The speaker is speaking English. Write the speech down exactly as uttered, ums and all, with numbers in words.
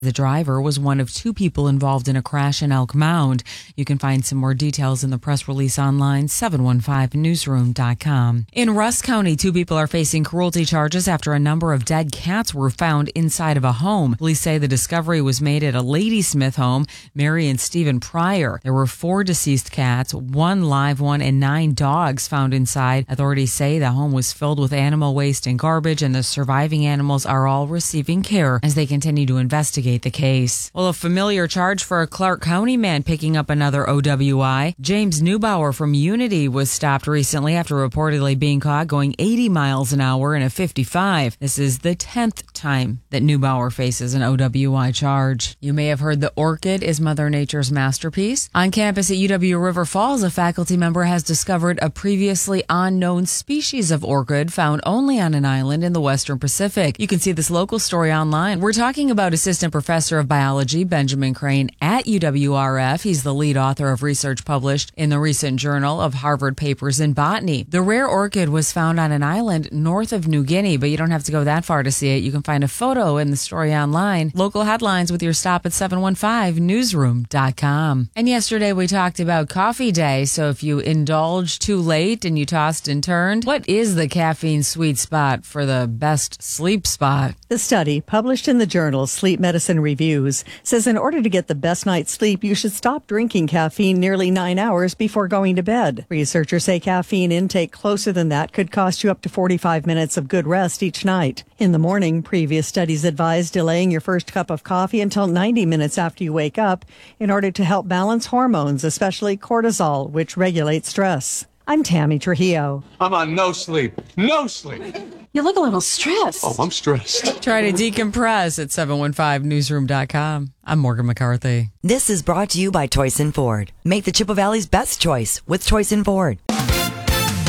The driver was one of two people involved in a crash in Elk Mound. You can find some more details in the press release online, seven one five newsroom dot com. In Rusk County, two people are facing cruelty charges after a number of dead cats were found inside of a home. Police say the discovery was made at a Ladysmith home, Mary and Stephen Pryor. There were four deceased cats, one live one, and nine dogs found inside. Authorities say the home was filled with animal waste and garbage, and the surviving animals are all receiving care as they continue to investigate the case. Well, a familiar charge for a Clark County man picking up another O W I. James Neubauer from Unity was stopped recently after reportedly being caught going eighty miles an hour in a fifty-five. This is the tenth time that Neubauer faces an O W I charge. You may have heard the orchid is Mother Nature's masterpiece. On campus at U W River Falls, a faculty member has discovered a previously unknown species of orchid found only on an island in the Western Pacific. You can see this local story online. We're talking about Assistant Professor of Biology Benjamin Crane at U W R F. He's the lead author of research published in the recent Journal of Harvard Papers in Botany. The rare orchid was found on an island north of New Guinea, but you don't have to go that far to see it. You can find a photo in the story online. Local headlines with your stop at seven one five newsroom dot com. And yesterday we talked about coffee day, so if you indulged too late and you tossed and turned, what is the caffeine sweet spot for the best sleep spot? The study, published in the journal Sleep Medicine Reviews, says in order to get the best night's sleep, you should stop drinking caffeine nearly nine hours before going to bed. Researchers say caffeine intake closer than that could cost you up to forty-five minutes of good rest each night. In the morning, previous studies advise delaying your first cup of coffee until ninety minutes after you wake up in order to help balance hormones, especially cortisol, which regulates stress. I'm Tammy Trujillo. I'm on no sleep. No sleep. You look a little stressed. Oh, I'm stressed. Try to decompress at seven one five newsroom dot com. I'm Morgan McCarthy. This is brought to you by Toyson Ford. Make the Chippewa Valley's best choice with Toyson Ford.